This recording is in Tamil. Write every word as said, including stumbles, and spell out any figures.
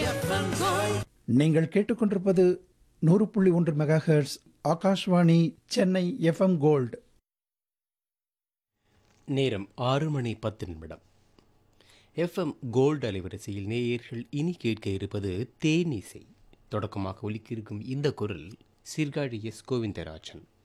நீங்கள் கேட்டுக்கொண்டிருப்பது நூறு புள்ளி ஒன்று mega hertz Akashvani Chennai FM gold. நேரம் ஆறு மணி பத்து நிமிடம். எஃப்எம் கோல்டு அலைவரிசையில் நேயர்கள் இனி கேட்க இருப்பது தேனிசை. தொடக்கமாக ஒலிக்கிருக்கும் இந்த குரல் சீர்காழி எஸ் கோவிந்தராஜன்.